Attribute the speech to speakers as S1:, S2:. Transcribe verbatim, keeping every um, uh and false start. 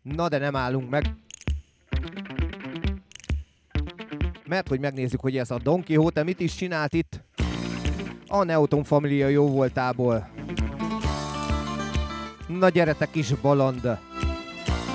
S1: Na de nem állunk meg. Mert hogy megnézzük, hogy ez a Don Quixote mit is csinált itt a Neoton Família jó voltából. Na gyere te kis baland!